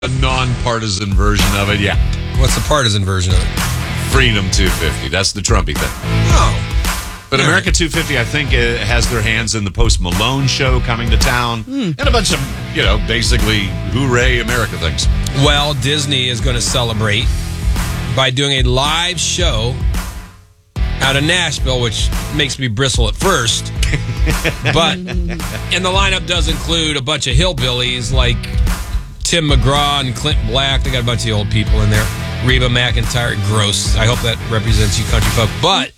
A nonpartisan version of it, yeah. What's the partisan version of it? Freedom 250. That's the Trumpy thing. Oh. But America 250, I think, has their hands in the Post Malone show coming to town. And a bunch of, basically, hooray America things. Well, Disney is going to celebrate by doing a live show out of Nashville, which makes me bristle at first. But, and the lineup does include a bunch of hillbillies like Tim McGraw and Clint Black. They got a bunch of the old people in there. Reba McEntire, gross. I hope that represents you country folk. But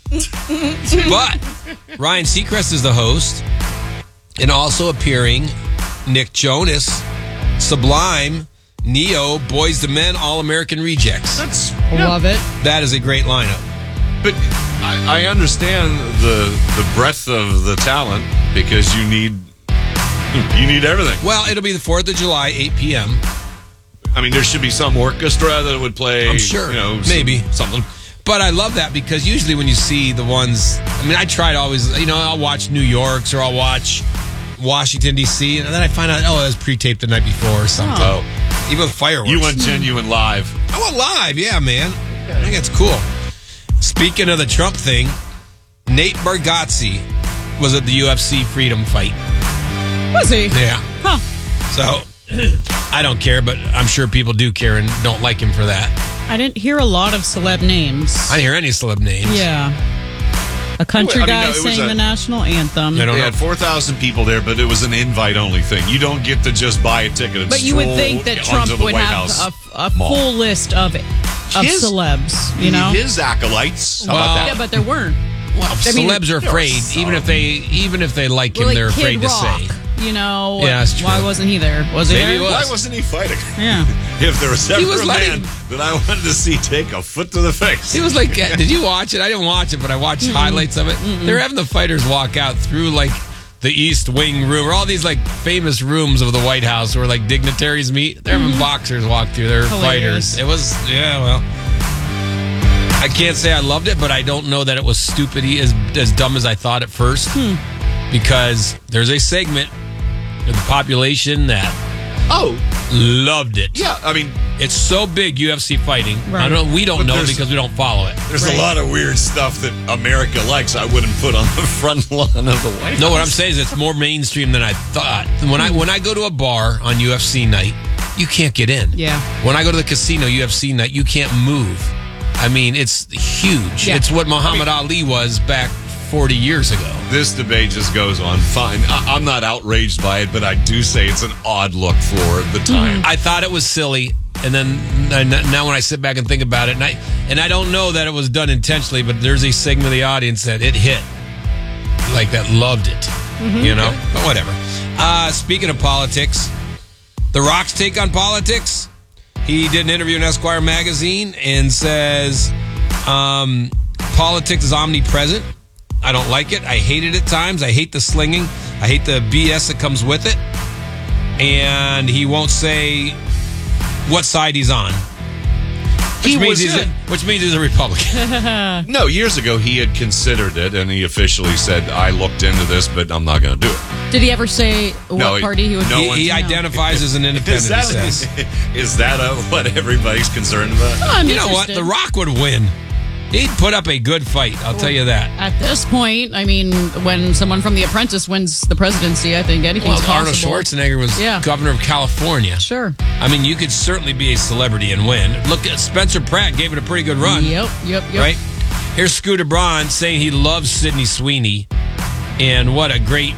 Ryan Seacrest is the host, and also appearing Nick Jonas, Sublime, Neo, Boyz II Men, All American Rejects. Love it. That is a great lineup. But I understand the breadth of the talent because you need everything. Well, it'll be the 4th of July, 8 p.m. I mean, there should be some orchestra that would play. I'm sure. Maybe. Something. But I love that because usually when you see the ones, I try to always, I'll watch New York's or I'll watch Washington, D.C., and then I find out, it was pre-taped the night before or something. Oh. Even with fireworks. You want genuine live. I want live, yeah, man. I think it's cool. Speaking of the Trump thing, Nate Bargatze was at the UFC Freedom Fight. Was he? Yeah. Huh. So, I don't care, but I'm sure people do care and don't like him for that. I didn't hear a lot of celeb names. I didn't hear any celeb names. Yeah. A country guy it was sang the national anthem. I don't They know. had 4,000 people there, but it was an invite-only thing. You don't get to just buy a ticket and But you would think that Trump onto the would White have House a mall. full list of celebs, His acolytes. How about that? Yeah, but there weren't. Well, celebs are afraid, even if they like him, Like they're afraid Kid to Rock, say. Yeah, that's true. why wasn't he there? Was he Maybe there? he was. Why wasn't he fighting? Yeah. If there was ever He was a man that I wanted to see take a foot to the face. It was like, did you watch it? I didn't watch it, but I watched highlights of it. They're having the fighters walk out through like the East Wing room, or all these like famous rooms of the White House where like dignitaries meet. They're having boxers walk through. They're Hilarious. fighters. It was, I can't say I loved it, but I don't know that it was stupid, as dumb as I thought at first. Because there's a segment of the population that loved it. Yeah, I mean, It's so big, UFC fighting. Right. We don't But know there's- because we don't follow it. there's Right. a lot of weird stuff that America likes I wouldn't put on the front lawn of the White House. No, what I'm saying is it's more mainstream than I thought. When I go to a bar on UFC night, you can't get in. Yeah. When I go to the casino UFC night, you can't move. I mean, it's huge. Yeah. It's what Muhammad Ali was back 40 years ago. This debate just goes on fine. I'm not outraged by it, but I do say it's an odd look for the time. I thought it was silly, and then now when I sit back and think about it, and I don't know that it was done intentionally, but there's a segment of the audience that it hit, like that loved it, But whatever. Speaking of politics, The Rock's take on politics. He did an interview in Esquire magazine and says politics is omnipresent. I don't like it. I hate it at times. I hate the slinging. I hate the BS that comes with it. And he won't say what side he's on. Which means he's a Republican. No, years ago he had considered it, and he officially said, I looked into this, but I'm not going to do it. Did he ever say what party he would no be? one- He identifies as an independent, he says. Is that what everybody's concerned about? I'm You know what? interested. The Rock would win. He'd put up a good fight, I'll tell you that. At this point, when someone from The Apprentice wins the presidency, I think anything's Well, Arnold possible. Schwarzenegger was governor of California. Sure. I mean, you could certainly be a celebrity and win. Look at Spencer Pratt, gave it a pretty good run. Yep. Right? Here's Scooter Braun saying he loves Sydney Sweeney, and what a great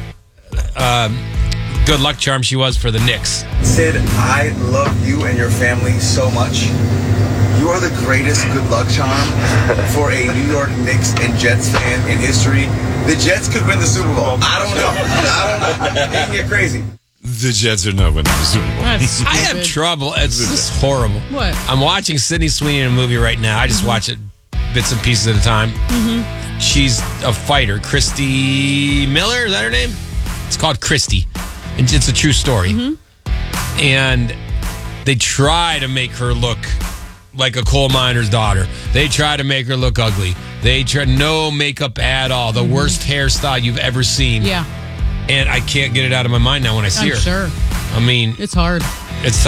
good luck charm she was for the Knicks. Sid, I love you and your family so much. You are the greatest good luck charm for a New York Knicks and Jets fan in history. The Jets could win the Super Bowl. I don't know. It can get crazy. The Jets are not winning the Super Bowl. That's stupid. I have trouble. It's just horrible. What? I'm watching Sydney Sweeney in a movie right now. I just watch it bits and pieces at a time. She's a fighter. Christy Miller, is that her name? It's called Christy. And it's a true story. And they try to make her look like a coal miner's daughter. They try to make her look ugly. They try no makeup at all. The worst hairstyle you've ever seen. Yeah. And I can't get it out of my mind now when I see her. I'm sure. I mean, It's hard. it's tough.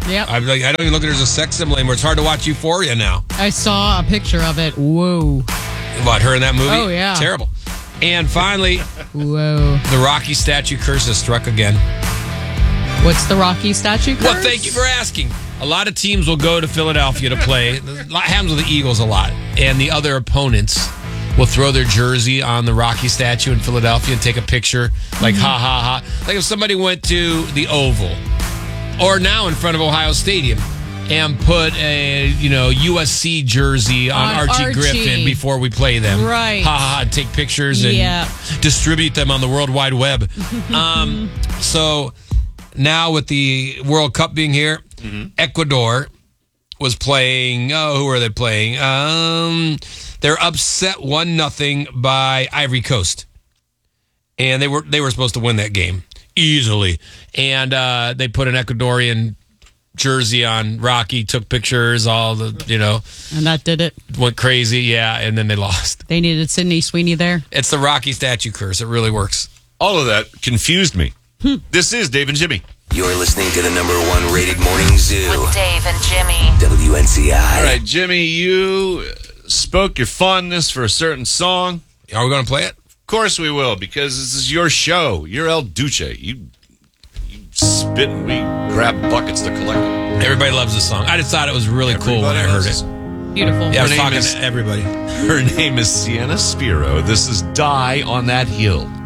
Yep. I'm like, I don't even look at it as a sex symbol anymore. It's hard to watch Euphoria now. I saw a picture of it. Whoa. What, her in that movie? Oh, yeah. Terrible. And finally, Whoa. the Rocky statue curse has struck again. What's the Rocky statue curse? Well, thank you for asking. A lot of teams will go to Philadelphia to play. It happens with the Eagles a lot. And the other opponents will throw their jersey on the Rocky statue in Philadelphia and take a picture. Like, ha, ha, ha. Like if somebody went to the Oval or now in front of Ohio Stadium and put a, USC jersey on Archie Griffin before we play them. Right. Ha, ha, ha. Take pictures and distribute them on the World Wide Web. So now with the World Cup being here, Ecuador was playing. Oh, who are they playing? They're upset 1-0 by Ivory Coast, and they were supposed to win that game easily. And they put an Ecuadorian jersey on Rocky, took pictures, and that did it. Went crazy, yeah, and then they lost. They needed Sydney Sweeney there. It's the Rocky statue curse. It really works. All of that confused me. This is Dave and Jimmy. You're listening to the #1 rated morning zoo. With Dave and Jimmy. WNCI. All right, Jimmy, you spoke your fondness for a certain song. Are we going to play it? Of course we will, because this is your show. You're El Duce. You spit and we grab buckets to collect it. Everybody loves this song. I just thought it was really cool when I heard it. Beautiful. Yeah, I was Her name talking is- to everybody. Her name is Sienna Spiro. This is Die on That Hill.